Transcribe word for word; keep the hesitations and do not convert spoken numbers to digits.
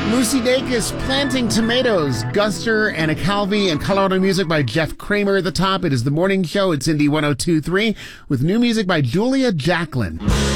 Lucy Dacus, Planting Tomatoes, Guster and a Calvi, and Colorado music by Jeff Kramer at the top. It is the morning show. It's Indie one oh two point three with new music by Julia Jacklin.